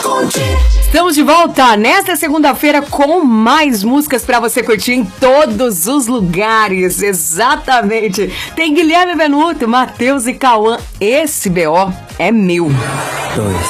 Estamos de volta nesta segunda-feira com mais músicas pra você curtir em todos os lugares. Exatamente. Tem Guilherme Benuto, Matheus e Cauã. Esse BO é meu. 2,